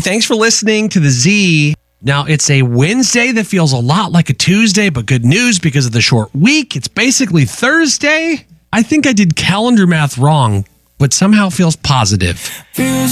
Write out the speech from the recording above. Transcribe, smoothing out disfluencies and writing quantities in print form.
thanks for listening to the Z. Now, it's a Wednesday that feels a lot like a Tuesday, but good news because of the short week. It's basically Thursday. I think I did calendar math wrong, but somehow feels positive. Feels